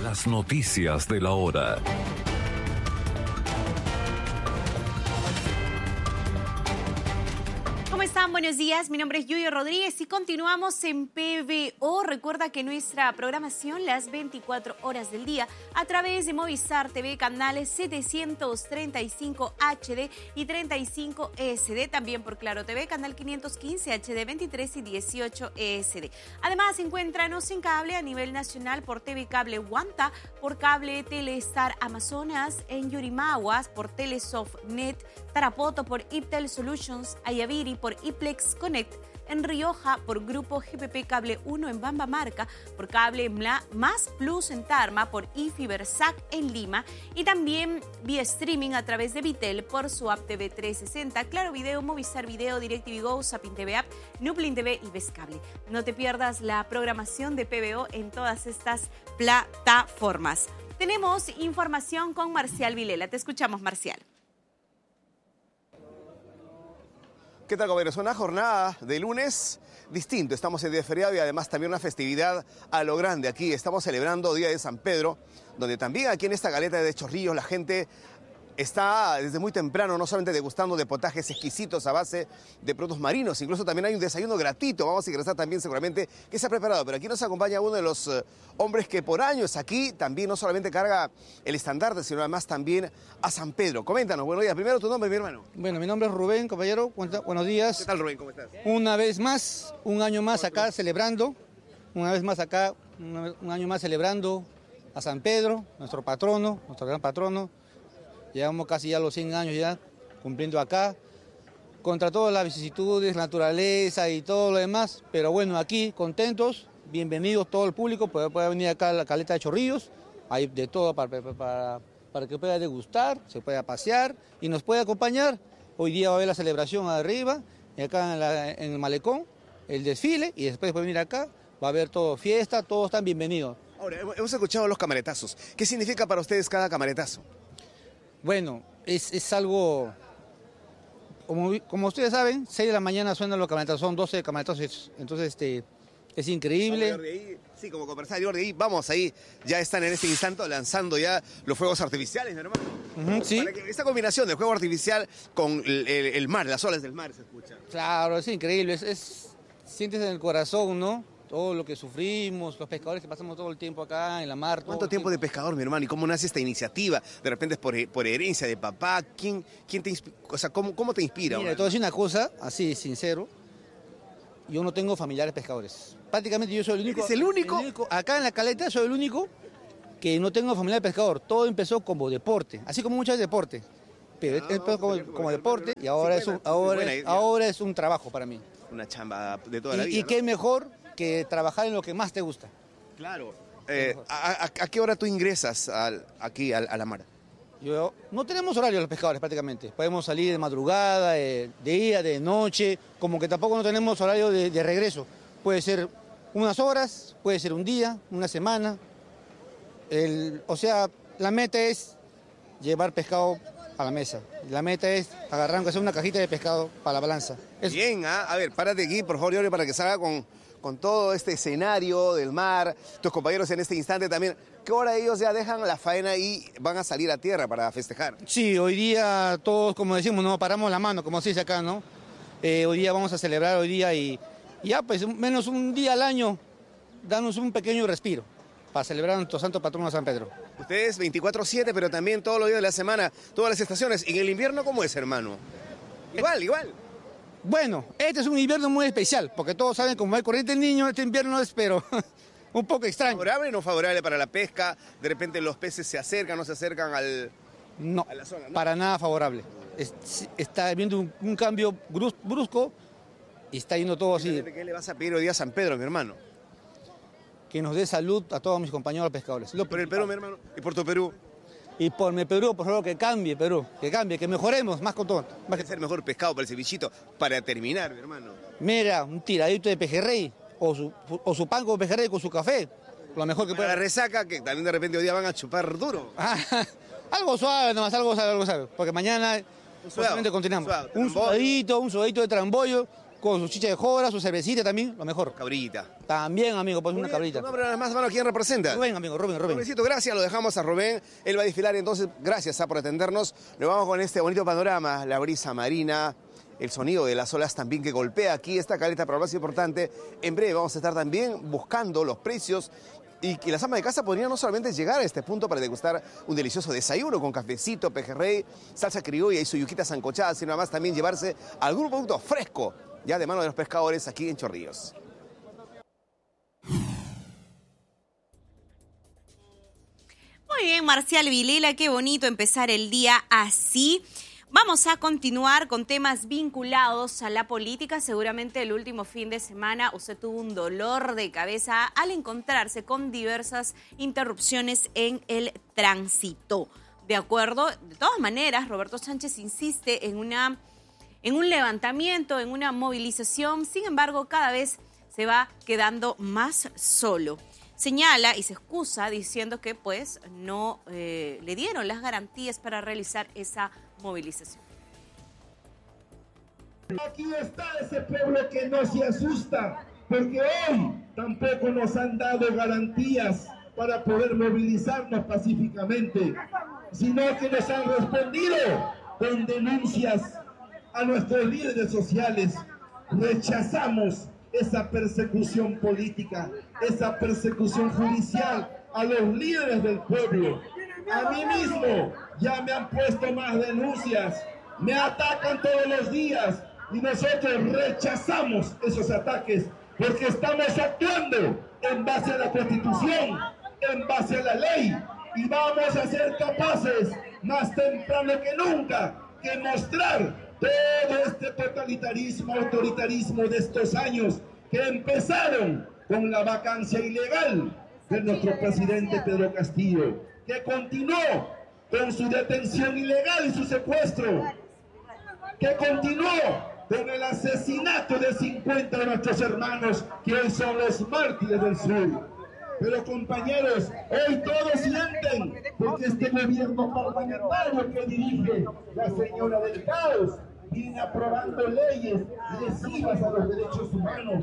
Las noticias de la hora. ¿Cómo están? Buenos días, mi nombre es Yuyo Rodríguez y continuamos en PBO. Recuerda que nuestra programación las 24 horas del día a través de Movistar TV, canales 735 HD y 35 ESD, también por Claro TV, canal 515 HD 23 y 18 ESD. Además, encuéntranos en cable a nivel nacional por TV Cable Wanta, por cable Telestar Amazonas, en Yurimaguas, por Telesoftnet, Tarapoto por Iptel Solutions, Ayaviri por Iplex Connect, en Rioja por Grupo GPP Cable 1 en Bambamarca, por Cable Más Plus en Tarma, por iFibersac en Lima y también vía streaming a través de Vitel por su app TV 360, Claro Video, Movistar Video, DirecTV Go, Sapin TV App, Nuplin TV y Vescable. No te pierdas la programación de PBO en todas estas plataformas. Tenemos información con Marcial Vilela. Te escuchamos, Marcial. ¿Qué tal, compañeros? Una jornada de lunes distinto. Estamos en día de feriado y además también una festividad a lo grande. Aquí estamos celebrando Día de San Pedro, donde también aquí en esta caleta de Chorrillos la gente está desde muy temprano no solamente degustando de potajes exquisitos a base de productos marinos, incluso también hay un desayuno gratuito, vamos a ingresar también seguramente, que se ha preparado. Pero aquí nos acompaña uno de los hombres que por años aquí también no solamente carga el estandarte, sino además también a San Pedro. Coméntanos, buenos días. Primero tu nombre, mi hermano. Bueno, mi nombre es Rubén, compañero. Buenos días. ¿Qué tal, Rubén? ¿Cómo estás? Una vez más, un año más acá celebrando, un año más celebrando a San Pedro, nuestro patrono, nuestro gran patrono. Llevamos casi ya los 100 años ya cumpliendo acá, contra todas las vicisitudes, naturaleza y todo lo demás. Pero bueno, aquí contentos, bienvenidos todo el público, puede venir acá a la caleta de Chorrillos, hay de todo para que pueda degustar, se pueda pasear y nos pueda acompañar. Hoy día va a haber la celebración arriba, y acá en el malecón, el desfile, y después puede venir acá, va a haber todo fiesta, todos están bienvenidos. Ahora, hemos escuchado los camaretazos. ¿Qué significa para ustedes cada camaretazo? Bueno, es algo, como ustedes saben, 6 de la mañana suenan los camaretazos, son 12 camaretazos, entonces es increíble. Sí, como conversario de ahí, vamos ahí, ya están en este instante lanzando ya los fuegos artificiales, mi hermano. Sí. Esta combinación de fuego artificial con el mar, las olas del mar se escucha. Claro, es increíble, sientes en el corazón, ¿no? Todo lo que sufrimos, los pescadores que pasamos todo el tiempo acá en la mar. ¿Cuánto tiempo de pescador, mi hermano? ¿Y cómo nace esta iniciativa? ¿De repente es por herencia de papá? ¿Quién te inspira? O sea, ¿cómo te inspira? Mira, te voy a decir una cosa, así, sincero. Yo no tengo familiares pescadores. Prácticamente yo soy el único. ¿Es el único? Acá en la caleta soy el único que no tengo familiar pescador. Todo empezó como deporte, así como muchos deportes. Pero empezó como deporte y ahora es un trabajo para mí. Una chamba de toda la vida, ¿Y qué mejor que trabajar en lo que más te gusta? Claro. ¿A qué hora tú ingresas aquí a la mar? No tenemos horario los pescadores prácticamente. Podemos salir de madrugada, de día, de noche, como que tampoco no tenemos horario de regreso. Puede ser unas horas, puede ser un día, una semana. O sea, la meta es llevar pescado a la mesa. La meta es agarrar aunque sea una cajita de pescado para la balanza. Bien, a ver, párate aquí, por favor, Yori, para que salga con todo este escenario del mar. Tus compañeros en este instante también. ¿Qué hora ellos ya dejan la faena y van a salir a tierra para festejar? Sí, hoy día todos, como decimos, no paramos la mano, como se dice acá, ¿no? Hoy día vamos a celebrar hoy día y ya pues menos un día al año, danos un pequeño respiro para celebrar a nuestro santo patrono San Pedro. Ustedes 24/7, pero también todos los días de la semana, todas las estaciones. ¿Y en el invierno cómo es, hermano? Igual. Bueno, este es un invierno muy especial, porque todos saben cómo hay corriente el niño, este invierno es, pero un poco extraño. ¿Favorable o no favorable para la pesca? De repente los peces se acercan, no se acercan a la zona, ¿no? Para nada favorable. Está habiendo un cambio brusco y está yendo todo así. ¿Qué le vas a pedir hoy día a San Pedro, mi hermano? Que nos dé salud a todos mis compañeros pescadores. Por el Perú, mi hermano, y por tu Perú. Y por mi Perú, por favor, que cambie Perú, que mejoremos más con todo. Va a ser mejor pescado para el cevichito, para terminar, mi hermano. Mira, un tiradito de pejerrey, o su pan con pejerrey con su café, lo mejor que pueda. Para la resaca, que también de repente hoy día van a chupar duro. Algo suave nomás, algo suave, porque mañana solamente continuamos. Un sudadito de trambollo con su chicha de jora, su cervecita también, lo mejor. Cabrita. También, amigo, pues una cabrita. Tu nombre nada más, hermano, ¿quién representa? Rubén, amigo, Rubén. Rubéncito, gracias, lo dejamos a Rubén. Él va a desfilar, entonces, gracias por atendernos. Nos vamos con este bonito panorama, la brisa marina, el sonido de las olas también que golpea aquí esta caleta, pero lo más importante, en breve vamos a estar también buscando los precios y que las amas de casa podrían no solamente llegar a este punto para degustar un delicioso desayuno con cafecito, pejerrey, salsa criolla y su yuquita sancochada, sino además también llevarse algún producto fresco, ya de mano de los pescadores aquí en Chorrillos. Muy bien, Marcial Vilela, qué bonito empezar el día así. Vamos a continuar con temas vinculados a la política. Seguramente el último fin de semana usted tuvo un dolor de cabeza al encontrarse con diversas interrupciones en el tránsito. De acuerdo, de todas maneras, Roberto Sánchez insiste en un levantamiento, en una movilización. Sin embargo, cada vez se va quedando más solo. Señala y se excusa diciendo que pues no le dieron las garantías para realizar esa movilización. Aquí está ese pueblo que no se asusta, porque hoy tampoco nos han dado garantías para poder movilizarnos pacíficamente, sino que nos han respondido con denuncias a nuestros líderes sociales. Rechazamos esa persecución política, esa persecución judicial a los líderes del pueblo. A mí mismo ya me han puesto más denuncias, me atacan todos los días y nosotros rechazamos esos ataques porque estamos actuando en base a la Constitución, en base a la ley, y vamos a ser capaces más temprano que nunca que mostrar todo este totalitarismo, autoritarismo de estos años que empezaron con la vacancia ilegal de nuestro presidente Pedro Castillo, que continuó con su detención ilegal y su secuestro, que continuó con el asesinato de 50 de nuestros hermanos que hoy son los mártires del sur. Pero compañeros, hoy todos sienten, porque este gobierno parlamentario que dirige la señora del caos viene aprobando leyes lesivas a los derechos humanos.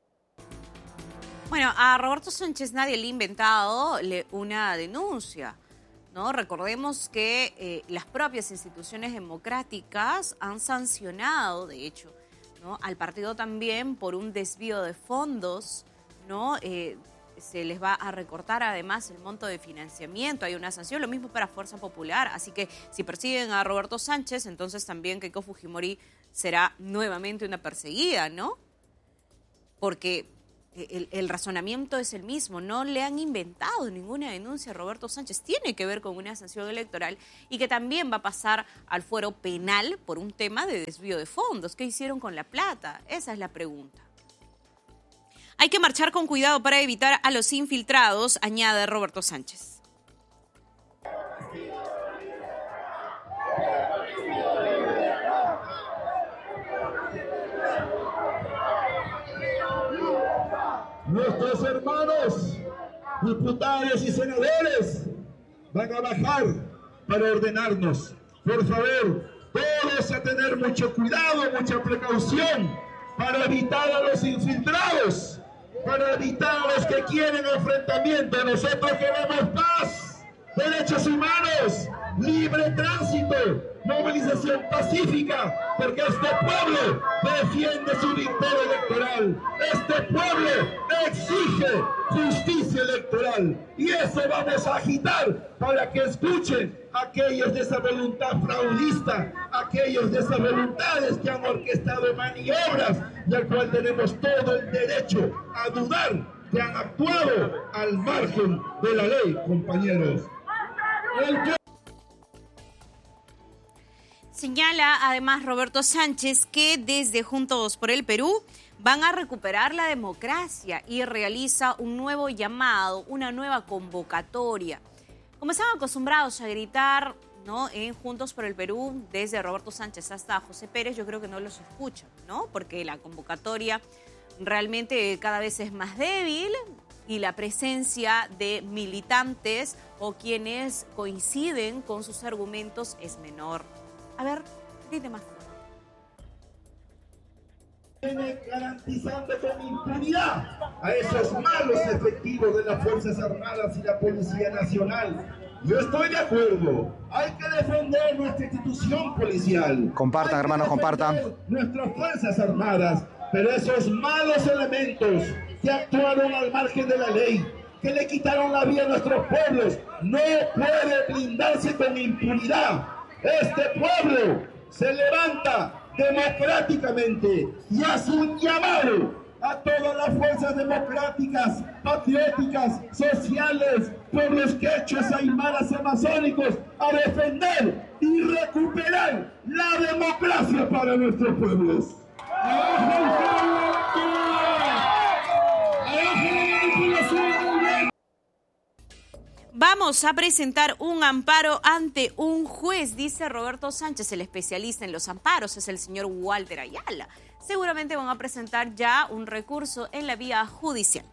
Bueno, a Roberto Sánchez nadie le ha inventado una denuncia, ¿no? Recordemos que las propias instituciones democráticas han sancionado, de hecho, ¿no?, al partido también por un desvío de fondos, ¿no? Se les va a recortar además el monto de financiamiento, hay una sanción, lo mismo para Fuerza Popular, así que si persiguen a Roberto Sánchez, entonces también Keiko Fujimori será nuevamente una perseguida, ¿no? Porque el razonamiento es el mismo, no le han inventado ninguna denuncia a Roberto Sánchez, tiene que ver con una sanción electoral y que también va a pasar al fuero penal por un tema de desvío de fondos. ¿Qué hicieron con la plata? Esa es la pregunta. Hay que marchar con cuidado para evitar a los infiltrados, añade Roberto Sánchez. Nuestros hermanos, diputados y senadores, van a bajar para ordenarnos. Por favor, todos a tener mucho cuidado, mucha precaución para evitar a los infiltrados, para evitar a los que quieren enfrentamiento. Nosotros queremos paz, derechos humanos, libre tránsito, movilización pacífica, porque este pueblo defiende su victoria electoral. Este pueblo exige justicia electoral y eso vamos a agitar para que escuchen aquellos de esa voluntad fraudista, aquellos de esas voluntades que han orquestado maniobras, del cual tenemos todo el derecho a dudar que han actuado al margen de la ley, compañeros. Señala además Roberto Sánchez que desde Juntos por el Perú van a recuperar la democracia y realiza un nuevo llamado, una nueva convocatoria. Como están acostumbrados a gritar, ¿no?, en Juntos por el Perú, desde Roberto Sánchez hasta José Pérez, yo creo que no los escuchan, ¿no? Porque la convocatoria realmente cada vez es más débil y la presencia de militantes o quienes coinciden con sus argumentos es menor. A ver, dite más. Viene garantizando con impunidad a esos malos efectivos de las Fuerzas Armadas y la Policía Nacional. Yo estoy de acuerdo, hay que defender nuestra institución policial. Compartan, hermanos, compartan. Nuestras Fuerzas Armadas, pero esos malos elementos que actuaron al margen de la ley, que le quitaron la vida a nuestros pueblos, no puede blindarse con impunidad. Este pueblo se levanta democráticamente y hace un llamado a todas las fuerzas democráticas, patrióticas, sociales, pueblos quechuas, aymaras, amazónicos, a defender y recuperar la democracia para nuestros pueblos. Vamos a presentar un amparo ante un juez, dice Roberto Sánchez, el especialista en los amparos, es el señor Walter Ayala. Seguramente van a presentar ya un recurso en la vía judicial.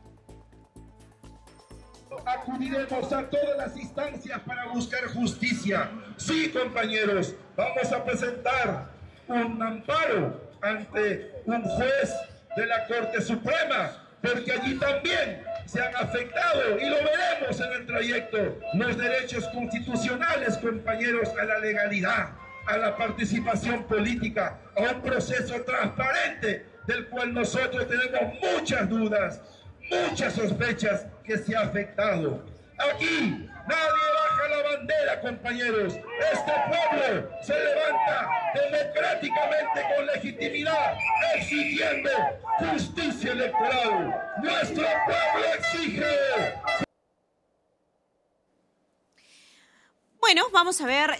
Acudiremos a todas las instancias para buscar justicia. Sí, compañeros, vamos a presentar un amparo ante un juez de la Corte Suprema, porque allí también se han afectado, y lo veremos en el trayecto, los derechos constitucionales, compañeros, a la legalidad, a la participación política, a un proceso transparente del cual nosotros tenemos muchas dudas, muchas sospechas que se ha afectado. Aquí nadie baja la bandera, compañeros. Este pueblo se levanta democráticamente con legitimidad, exigiendo justicia electoral. Nuestro pueblo exige. Bueno, vamos a ver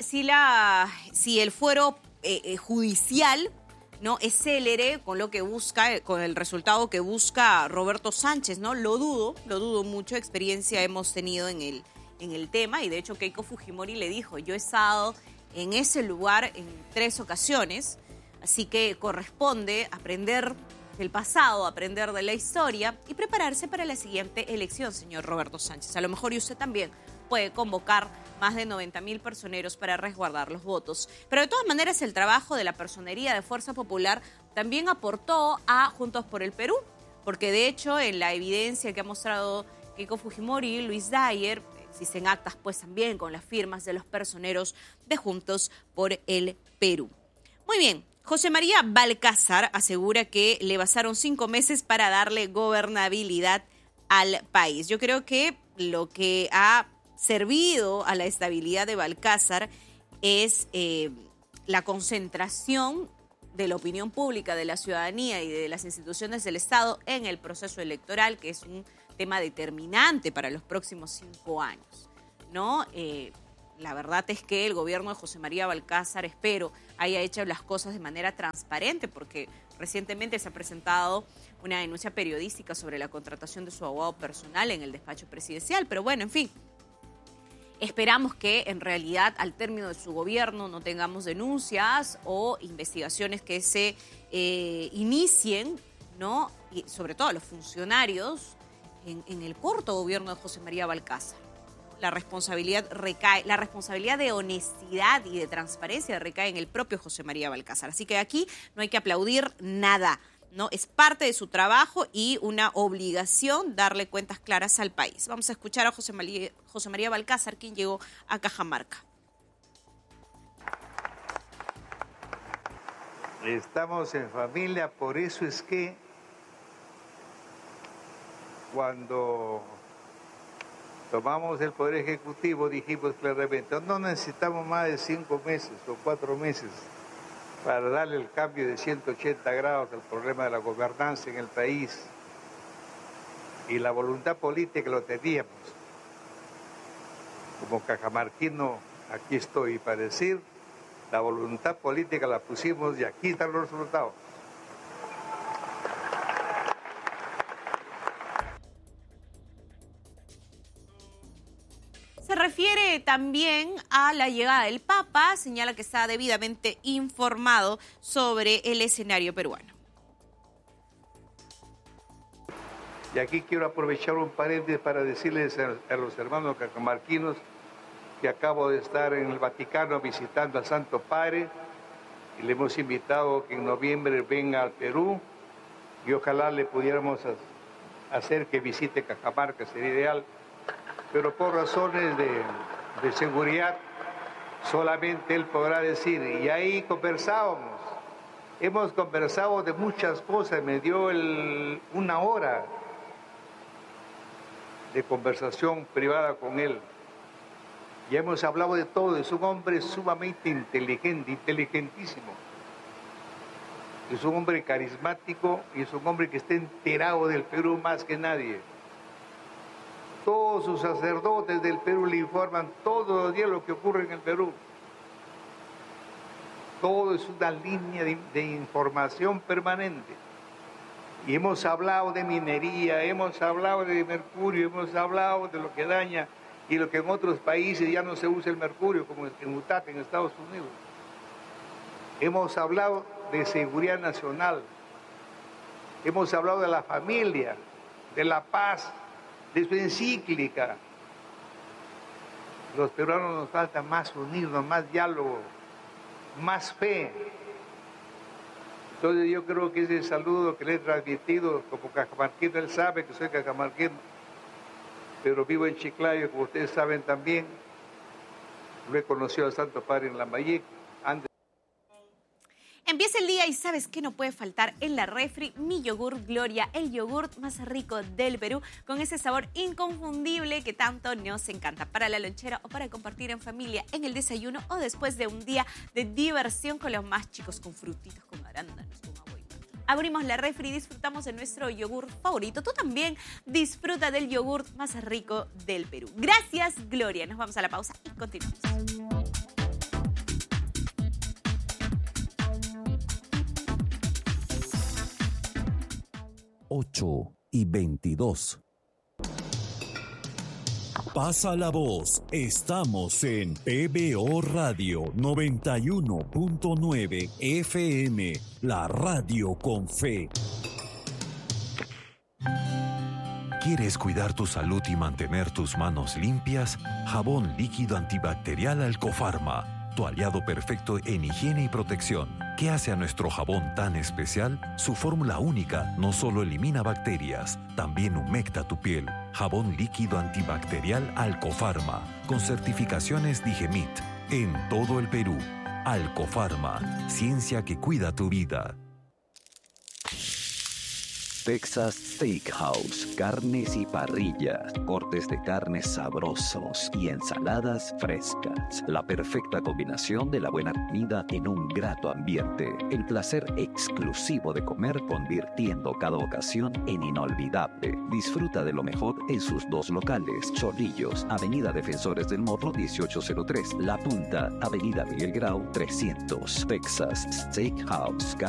si el fuero judicial no es célere con lo que busca, con el resultado que busca Roberto Sánchez, ¿no? Lo dudo mucho, experiencia hemos tenido en el tema, y de hecho Keiko Fujimori le dijo, yo he estado en ese lugar en 3 ocasiones, así que corresponde aprender del pasado, aprender de la historia y prepararse para la siguiente elección, señor Roberto Sánchez. A lo mejor y usted también puede convocar más de 90.000 personeros para resguardar los votos. Pero de todas maneras, el trabajo de la personería de Fuerza Popular también aportó a Juntos por el Perú, porque de hecho en la evidencia que ha mostrado Keiko Fujimori y Luis Dyer, existen actas pues también con las firmas de los personeros de Juntos por el Perú. Muy bien, José María Balcázar asegura que le bastaron 5 meses para darle gobernabilidad al país. Yo creo que lo que ha servido a la estabilidad de Balcázar es la concentración de la opinión pública, de la ciudadanía y de las instituciones del Estado en el proceso electoral, que es un tema determinante para los próximos 5 años, ¿no? La verdad es que el gobierno de José María Balcázar, espero, haya hecho las cosas de manera transparente, porque recientemente se ha presentado una denuncia periodística sobre la contratación de su abogado personal en el despacho presidencial. Pero bueno, en fin, esperamos que en realidad al término de su gobierno no tengamos denuncias o investigaciones que se inicien, ¿no? Y sobre todo a los funcionarios en el corto gobierno de José María Balcázar. La responsabilidad de honestidad y de transparencia recae en el propio José María Balcázar. Así que aquí no hay que aplaudir nada, ¿no? Es parte de su trabajo y una obligación darle cuentas claras al país. Vamos a escuchar a José María Balcázar, quien llegó a Cajamarca. Estamos en familia, por eso es que cuando tomamos el Poder Ejecutivo dijimos claramente, no necesitamos más de 5 meses o 4 meses para darle el cambio de 180 grados al problema de la gobernanza en el país. Y la voluntad política lo teníamos. Como cajamarquino, aquí estoy para decir, la voluntad política la pusimos y aquí están los resultados. Se refiere también a la llegada del Papa, señala que está debidamente informado sobre el escenario peruano. Y aquí quiero aprovechar un paréntesis para decirles a los hermanos cajamarquinos que acabo de estar en el Vaticano visitando al Santo Padre y le hemos invitado que en noviembre venga al Perú y ojalá le pudiéramos hacer que visite Cajamarca, sería ideal, pero por razones de seguridad solamente él podrá decir, y ahí conversábamos, hemos conversado de muchas cosas, me dio una hora de conversación privada con él. Y hemos hablado de todo, es un hombre sumamente inteligente, inteligentísimo. Es un hombre carismático y es un hombre que está enterado del Perú más que nadie. Todos sus sacerdotes del Perú le informan todos los días lo que ocurre en el Perú. Todo es una línea de información permanente. Y hemos hablado de minería, hemos hablado de mercurio, hemos hablado de lo que daña y lo que en otros países ya no se usa el mercurio, como en Utah, en Estados Unidos. Hemos hablado de seguridad nacional, hemos hablado de la familia, de la paz, de su encíclica. Los peruanos nos falta más unirnos, más diálogo, más fe. Entonces yo creo que ese saludo que le he transmitido como cajamarquino, él sabe que soy cajamarquino, pero vivo en Chiclayo, como ustedes saben también. Lo he conocido al Santo Padre en Lambayeque. Empieza el día y ¿sabes qué no puede faltar en la refri? Mi yogur Gloria, el yogurt más rico del Perú, con ese sabor inconfundible que tanto nos encanta. Para la lonchera o para compartir en familia, en el desayuno o después de un día de diversión con los más chicos, con frutitos, con arándanos, con agua. Abrimos la refri y disfrutamos de nuestro yogur favorito. Tú también disfruta del yogur más rico del Perú. Gracias, Gloria. Nos vamos a la pausa y continuamos. 8:22. Pasa la voz. Estamos en PBO Radio 91.9 FM, la radio con fe. ¿Quieres cuidar tu salud y mantener tus manos limpias? Jabón líquido antibacterial Alcofarma, tu aliado perfecto en higiene y protección. ¿Qué hace a nuestro jabón tan especial? Su fórmula única no solo elimina bacterias, también humecta tu piel. Jabón líquido antibacterial Alcofarma, con certificaciones Digemit, en todo el Perú. Alcofarma, ciencia que cuida tu vida. Texas Steakhouse, carnes y parrillas, cortes de carnes sabrosos y ensaladas frescas. La perfecta combinación de la buena comida en un grato ambiente. El placer exclusivo de comer, convirtiendo cada ocasión en inolvidable. Disfruta de lo mejor en sus dos locales. Chorrillos, Avenida Defensores del Morro 1803. La Punta, Avenida Miguel Grau 300. Texas Steakhouse.